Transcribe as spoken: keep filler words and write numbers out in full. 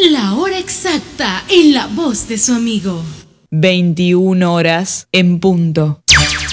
La hora exacta en la voz de su amigo. veintiuna horas en punto.